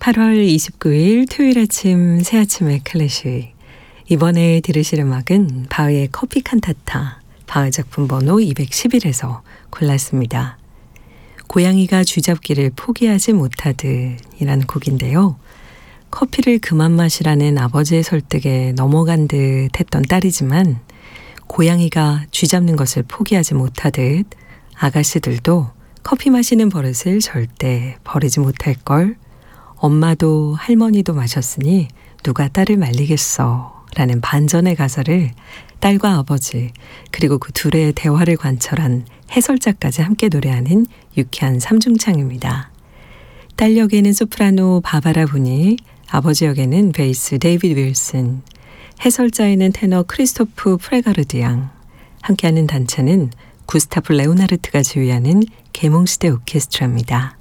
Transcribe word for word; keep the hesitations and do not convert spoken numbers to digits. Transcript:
팔월 이십구일 토요일 아침 새 아침의 클래식. 이번에 들으실 음악은 바흐의 커피 칸타타, 바흐 작품 번호 이백십일에서 골랐습니다. 고양이가 쥐잡기를 포기하지 못하듯 이라는 곡인데요. 커피를 그만 마시라는 아버지의 설득에 넘어간 듯 했던 딸이지만 고양이가 쥐잡는 것을 포기하지 못하듯 아가씨들도 커피 마시는 버릇을 절대 버리지 못할걸. 엄마도 할머니도 마셨으니 누가 딸을 말리겠어 라는 반전의 가사를 딸과 아버지 그리고 그 둘의 대화를 관철한 해설자까지 함께 노래하는 유쾌한 삼중창입니다. 딸 역에는 소프라노 바바라 부니, 아버지 역에는 베이스 데이비드 윌슨, 해설자에는 테너 크리스토프 프레가르드 양, 함께하는 단체는 구스타프 레오나르트가 지휘하는 계몽시대 오케스트라입니다.